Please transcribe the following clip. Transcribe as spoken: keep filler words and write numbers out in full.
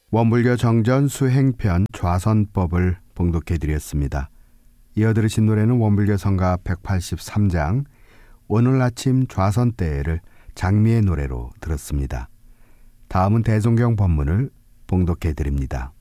원불교 정전 수행편 좌선법을 봉독해드렸습니다. 이어 들으신 노래는 원불교 성가 백팔십삼 장 오늘 아침 좌선 때를 장미의 노래로 들었습니다. 다음은 대종경 법문을 봉독해드립니다.